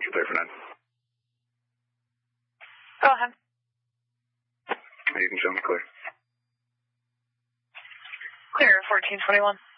you clear for 9. Go ahead. You can show me clear. Clear 1421.